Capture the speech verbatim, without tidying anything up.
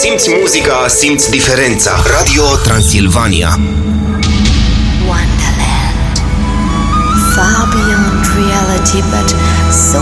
simți muzica, simți diferența. Radio Transilvania. Wonderland. Far beyond reality, but so